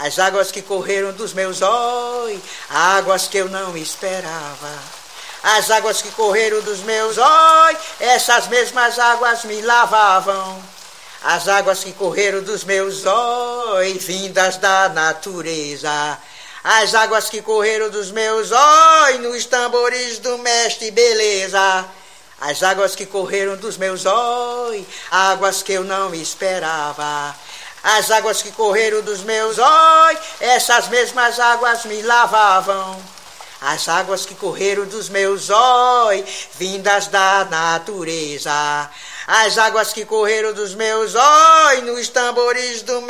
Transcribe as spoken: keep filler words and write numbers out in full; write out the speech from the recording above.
As águas que correram dos meus olhos, águas que eu não esperava. As águas que correram dos meus olhos, essas mesmas águas me lavavam. As águas que correram dos meus olhos, vindas da natureza. As águas que correram dos meus olhos, nos tambores do mestre beleza. As águas que correram dos meus olhos, águas que eu não esperava. As águas que correram dos meus olhos, essas mesmas águas me lavavam. As águas que correram dos meus olhos, vindas da natureza. As águas que correram dos meus olhos, nos tambores do